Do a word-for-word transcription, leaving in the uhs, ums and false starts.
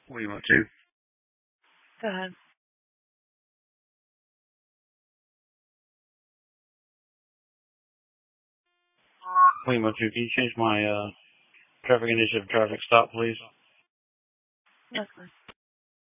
What do you want to? Go ahead. What do you want to? Can you change my uh, traffic initiative traffic stop, please? Yes, sir.